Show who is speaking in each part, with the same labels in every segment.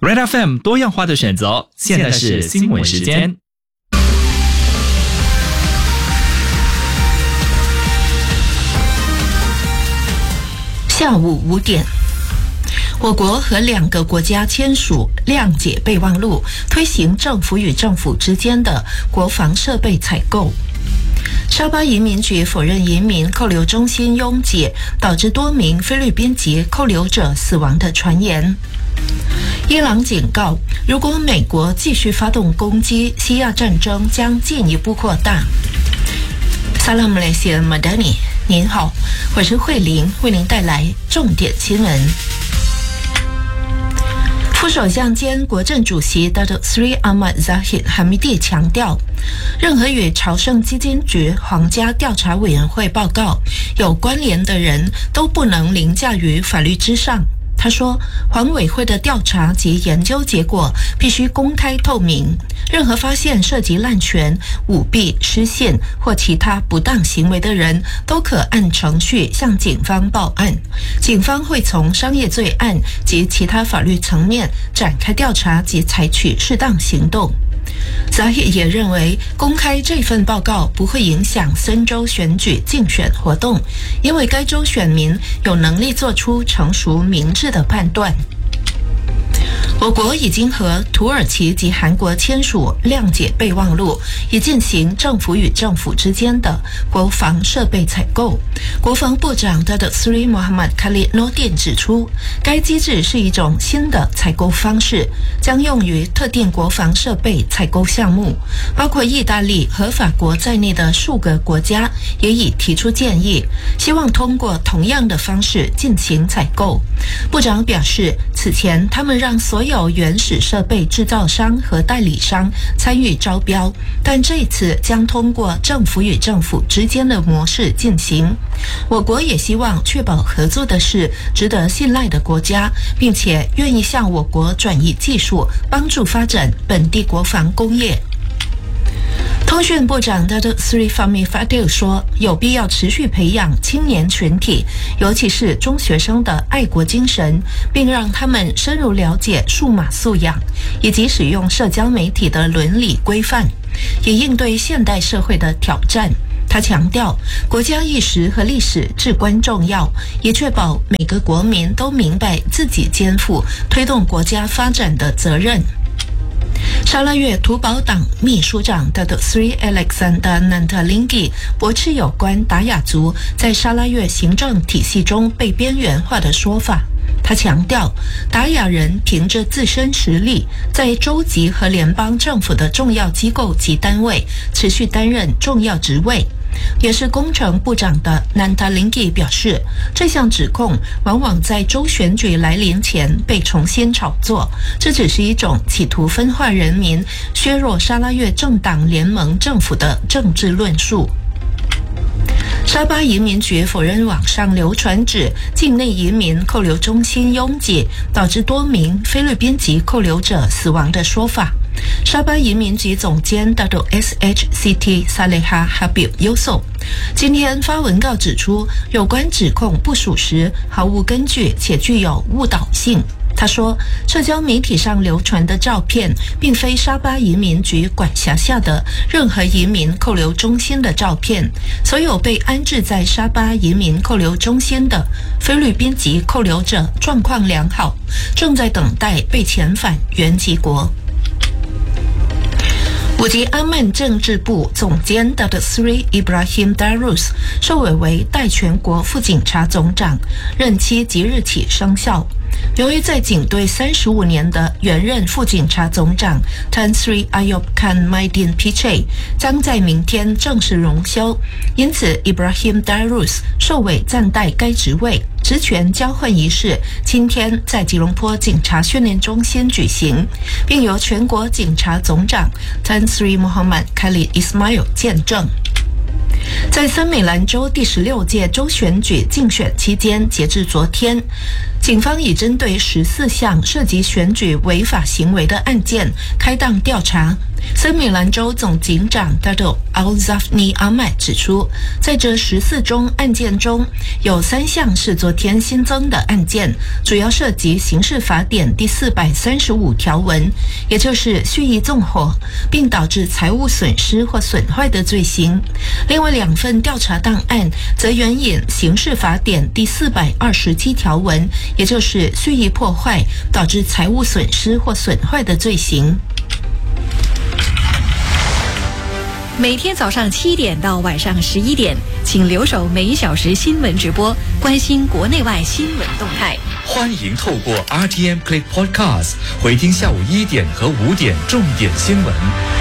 Speaker 1: Red FM 多样化的选择，现在是新闻时间。
Speaker 2: 下午5点，我国和2个国家签署谅解备忘录，推行政府与政府之间的国防设备采购。沙巴移民局否认移民扣留中心拥挤导致多名菲律宾籍扣留者死亡的传言。伊朗警告，如果美国继续发动攻击，西亚战争将进一步扩大。Salam Malaysia Madani， 您好，我是慧玲，为您带来重点新闻。副首相兼国政主席 Datuk Seri Ahmad Zahid Hamidi 强调，任何与朝圣基金局皇家调查委员会报告有关联的人都不能凌驾于法律之上。他说，皇委会的调查及研究结果必须公开透明，任何发现涉及滥权、舞弊、失信或其他不当行为的人都可按程序向警方报案，警方会从商业罪案及其他法律层面展开调查及采取适当行动。Zahid 也认为，公开这份报告不会影响森州选举竞选活动，因为该州选民有能力做出成熟明智的判断。我国已经和土耳其及韩国签署谅解备忘录，以进行政府与政府之间的国防设备采购。国防部长 Datuk Seri Muhammad Khalid Nordin 指出，该机制是一种新的采购方式，将用于特定国防设备采购项目，包括意大利和法国在内的数个国家也已提出建议，希望通过同样的方式进行采购。部长表示，此前他们让所有原始设备制造商和代理商参与招标，但这次将通过政府与政府之间的模式进行。我国也希望确保合作的是值得信赖的国家，并且愿意向我国转移技术，帮助发展本地国防工业。通讯部长 Datuk Seri Fahmi Fadil 说，有必要持续培养青年群体，尤其是中学生的爱国精神，并让他们深入了解数码素养，以及使用社交媒体的伦理规范，以应对现代社会的挑战。他强调，国家意识和历史至关重要，也确保每个国民都明白自己肩负推动国家发展的责任。沙拉越土保党秘书长 Datuk Seri Alexander Nantalingi 驳斥有关达雅族在沙拉越行政体系中被边缘化的说法。他强调，达雅人凭着自身实力，在州级和联邦政府的重要机构及单位持续担任重要职位。也是工程部长的 Nantalingi 表示，这项指控往往在州选举来临前被重新炒作，这只是一种企图分化人民、削弱沙拉越政党联盟政府的政治论述。沙巴移民局否认网上流传指境内移民扣留中心拥挤导致多名菲律宾籍扣留者死亡的说法。沙巴移民局总监 Datuk SHCT Saleha Habib Yusof 今天发文告指出，有关指控不属实、毫无根据且具有误导性。他说，社交媒体上流传的照片并非沙巴移民局管辖下的任何移民扣留中心的照片，所有被安置在沙巴移民扣留中心的菲律宾籍扣留者状况良好，正在等待被遣返原籍国。武吉阿曼政治部总监 Datuk Seri Ibrahim Darus 受委为代全国副警察总长，任期即日起生效。由于在警队35年的原任副警察总长 Tan Sri Ayub Khan Maidin Piche 将在明天正式荣休，因此 Ibrahim Darus 受委暂代该职位。职权交换仪式今天在吉隆坡警察训练中心举行，并由全国警察总长 Tan Sri Muhammad Khalid Ismail 见证。 在森美兰州第16届州选举竞选期间，截至昨天，警方已针对14项涉及选举违法行为的案件开档调查。森美兰州总警长 Dato Alzafni Ahmad 指出，在这14宗案件中，有3项是昨天新增的案件，主要涉及刑事法典第435条文，也就是蓄意纵火并导致财物损失或损坏的罪行。另外2份调查档案则援引刑事法典第427条文，也就是蓄意破坏导致财物损失或损坏的罪行。
Speaker 3: 每天早上7点到晚上11点，请留守每小时新闻直播，关心国内外新闻动态。
Speaker 1: 欢迎透过 RTM Click Podcast 回听下午1点和5点重点新闻。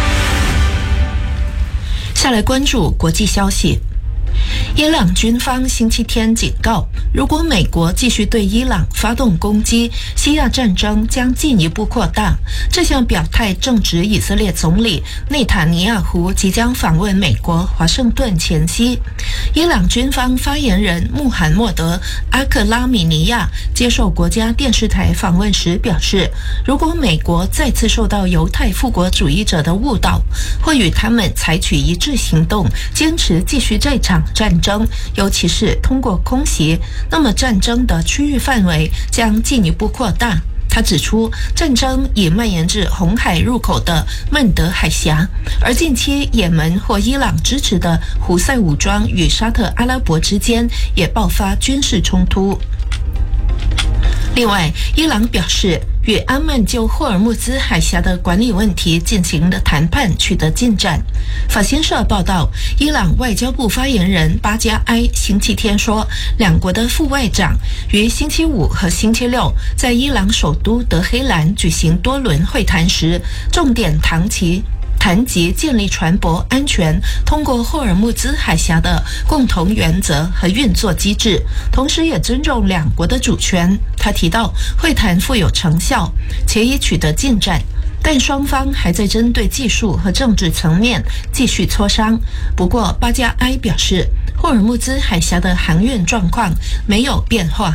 Speaker 2: 下来关注国际消息。伊朗军方星期天警告，如果美国继续对伊朗发动攻击，西亚战争将进一步扩大。这项表态正值以色列总理内塔尼亚胡即将访问美国华盛顿前夕。伊朗军方发言人穆罕默德·阿克拉米尼亚接受国家电视台访问时表示，如果美国再次受到犹太复国主义者的误导，会与他们采取一致行动，坚持继续这场战争，尤其是通过空袭，那么战争的区域范围将进一步扩大。他指出，战争已蔓延至红海入口的曼德海峡，而近期也门或伊朗支持的胡塞武装与沙特阿拉伯之间也爆发军事冲突。另外，伊朗表示，与阿曼就霍尔木兹海峡的管理问题进行的谈判取得进展。法新社报道，伊朗外交部发言人巴加埃星期天说，两国的副外长于星期5和星期6在伊朗首都德黑兰举行多轮会谈时，重点谈及建立船舶安全通过霍尔木兹海峡的共同原则和运作机制，同时也尊重两国的主权。他提到，会谈富有成效，且已取得进展，但双方还在针对技术和政治层面继续磋商。不过，巴加埃表示，霍尔木兹海峡的航运状况没有变化。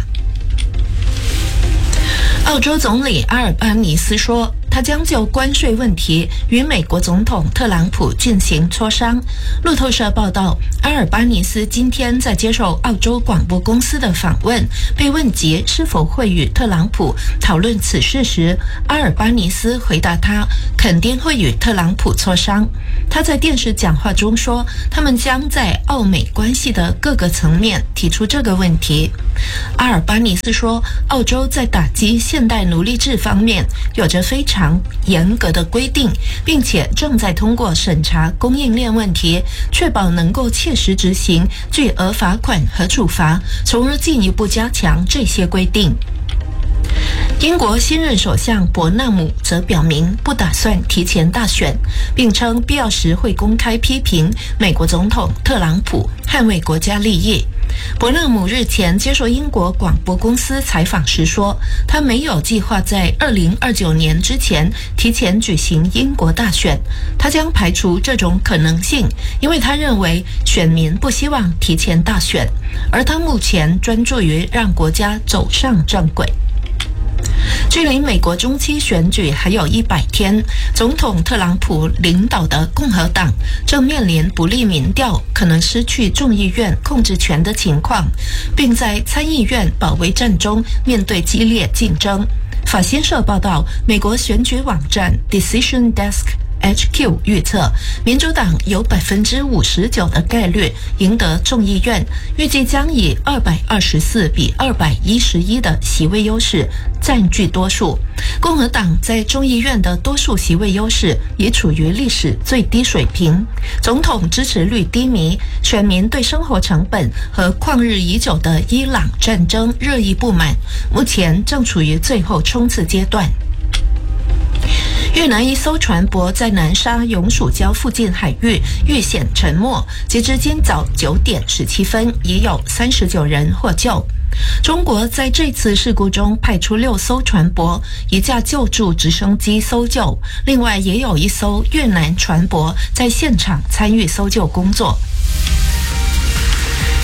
Speaker 2: 澳洲总理阿尔巴尼斯说，他将就关税问题与美国总统特朗普进行磋商。路透社报道，阿尔巴尼斯今天在接受澳洲广播公司的访问，被问及是否会与特朗普讨论此事时，阿尔巴尼斯回答他肯定会与特朗普磋商。他在电视讲话中说，他们将在澳美关系的各个层面提出这个问题。阿尔巴尼斯说，澳洲在打击现代奴隶制方面有着非常严格的规定，并且正在通过审查供应链问题，确保能够切实执行巨额罚款和处罚，从而进一步加强这些规定。英国新任首相伯纳姆则表明不打算提前大选，并称必要时会公开批评美国总统特朗普，捍卫国家利益。伯纳姆日前接受英国广播公司采访时说，他没有计划在2029年之前提前举行英国大选，他将排除这种可能性，因为他认为选民不希望提前大选，而他目前专注于让国家走上正轨。距离美国中期选举还有100天，总统特朗普领导的共和党正面临不利民调可能失去众议院控制权的情况，并在参议院保卫战中面对激烈竞争。法新社报道，美国选举网站 Decision Desk HQ 预测，民主党有59%的概率赢得众议院，预计将以224比211的席位优势占据多数。共和党在众议院的多数席位优势已处于历史最低水平，总统支持率低迷，选民对生活成本和旷日已久的伊朗战争热议不满，目前正处于最后冲刺阶段。越南一艘船舶在南沙永暑礁附近海域遇险沉没，截至今早9点17分，已有39人获救。中国在这次事故中派出6艘船舶，1架救助直升机搜救，另外也有1艘越南船舶在现场参与搜救工作。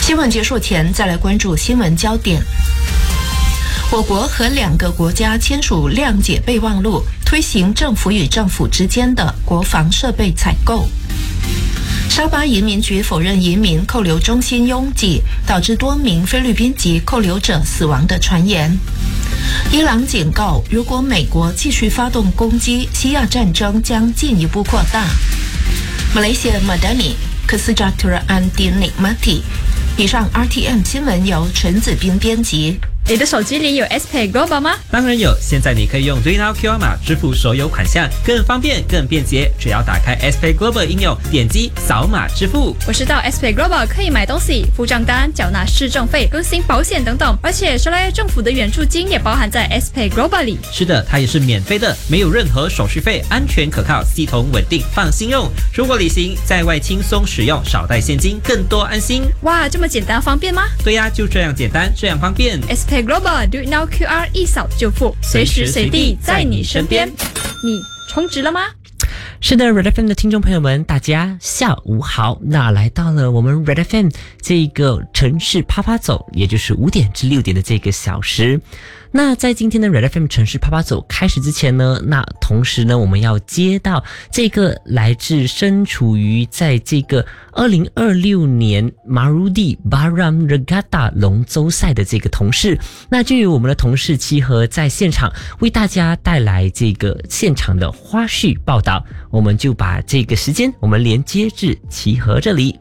Speaker 2: 新闻结束前，再来关注新闻焦点。我国和2个国家签署谅解备忘录，推行政府与政府之间的国防设备采购。沙巴移民局否认移民扣留中心拥挤，导致多名菲律宾籍扣留者死亡的传言。伊朗警告，如果美国继续发动攻击，西亚战争将进一步扩大。Malaysia Madani Kesejahteraan Dinikmati。以上 RTM 新闻由陈子斌编辑。
Speaker 4: 你的手机里有 SPay Global 吗？
Speaker 5: 当然有，现在你可以用 DreamNow QR 码支付所有款项，更方便、更便捷。只要打开 SPay Global 应用，点击扫码支付。
Speaker 4: 我知道 SPay Global 可以买东西、付账单、缴纳市政费、更新保险等等，而且沙拉政府的援助金也包含在 SPay Global 里。
Speaker 5: 是的，它也是免费的，没有任何手续费，安全可靠，系统稳定，放心用。出国旅行在外轻松使用，少带现金，更多安心。
Speaker 4: 哇，这么简单方便吗？
Speaker 5: 对呀，就这样简单，这样方便。
Speaker 4: SPay Global Do It Now QR 一扫就付，随时随地在你身边。你充值了吗？
Speaker 6: 是的 Red FM 的听众朋友们，大家下午好。那来到了我们 Red FM 这个城市趴趴走，也就是5点至6点的这个小时。那在今天的 Red FM 城市趴趴走开始之前呢，那同时呢，我们要接到这个来自身处于在这个2026年马鲁地 Barang Regatta 龙舟赛的这个同事，那就由我们的同事齐和在现场为大家带来这个现场的花絮报道。我们就把这个时间我们连接至齐和这里。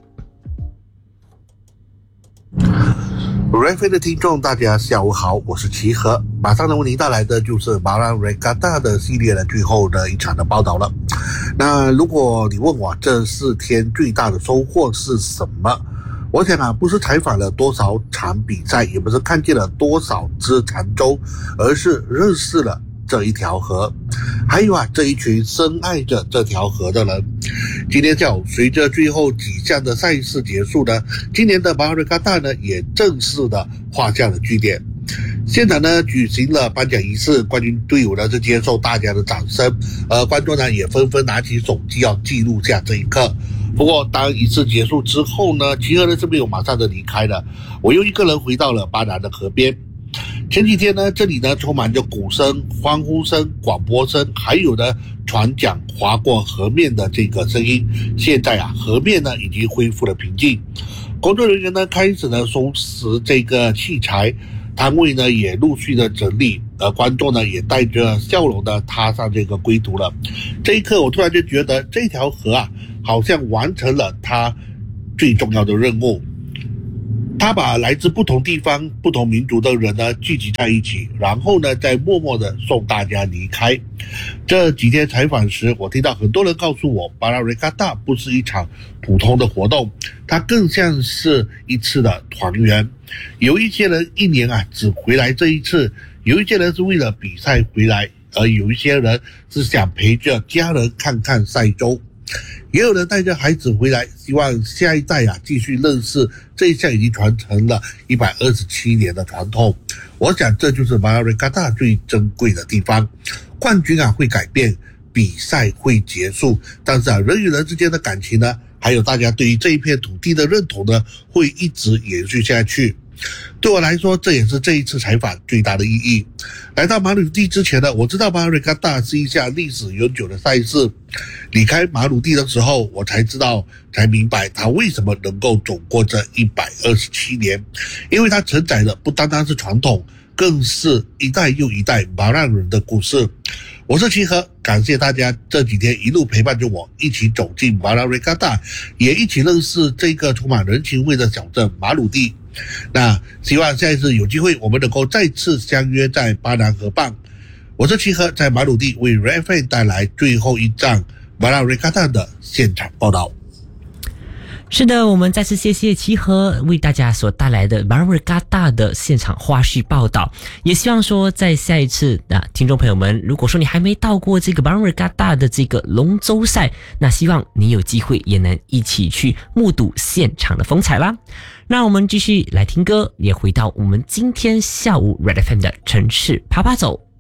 Speaker 7: RFA 的听众大家下午好，我是齐和，马上呢为您带来的就是马兰瑞嘎达的系列的最后的一场的报道了。那如果你问我这4天最大的收获是什么，我想啊，不是采访了多少场比赛，也不是看见了多少只长舟，而是认识了这一条河，还有啊这一群深爱着这条河的人。今天下午随着最后几项的赛事结束呢，今年的马兰瑞嘎达呢也正式的画下了句点。现场呢举行了颁奖仪式，冠军队伍呢是接受大家的掌声，观众呢也纷纷拿起手机要记录下这一刻。不过当仪式结束之后呢，齐和呢是没有马上的离开的，我又一个人回到了巴南的河边。前几天呢，这里呢充满着鼓声、欢呼声、广播声，还有呢船桨划过河面的这个声音。现在啊，河面呢已经恢复了平静，工作人员呢开始呢收拾这个器材，摊位呢也陆续的整理，观众呢也带着笑容的踏上这个归途了。这一刻，我突然就觉得这条河啊，好像完成了它最重要的任务。他把来自不同地方、不同民族的人呢聚集在一起，然后呢再默默的送大家离开。这几天采访时，我听到很多人告诉我，巴拉瑞嘎达不是一场普通的活动，它更像是一次的团圆。有一些人一年啊只回来这一次，有一些人是为了比赛回来，而有一些人是想陪着家人看看赛舟。也有人带着孩子回来，希望下一代啊继续认识这一项已经传承了127年的传统。我想这就是马兰瑞嘎达最珍贵的地方。冠军啊会改变，比赛会结束，但是啊人与人之间的感情呢，还有大家对于这一片土地的认同呢，会一直延续下去。对我来说，这也是这一次采访最大的意义。来到马鲁地之前呢，我知道马瑞嘎达是一项历史悠久的赛事。离开马鲁地的时候，我才明白它为什么能够走过这127年，因为它承载的不单单是传统，更是一代又一代马兰人的故事。我是齐和，感谢大家这几天一路陪伴着我，一起走进马兰瑞嘎达，也一起认识这个充满人情味的小镇马鲁地。那希望下一次有机会我们能够再次相约在巴南河畔。我是齐和，在马鲁地为 RFA 带来最后一站马兰瑞嘎达的现场报道。
Speaker 6: 是的，我们再次谢谢齐和为大家所带来的马兰瑞嘎达的现场花絮报道。也希望说在下一次听众朋友们，如果说你还没到过这个马兰瑞嘎达的这个龙舟赛，那希望你有机会也能一起去目睹现场的风采啦。那我们继续来听歌，也回到我们今天下午 Red FM 的城市趴趴走。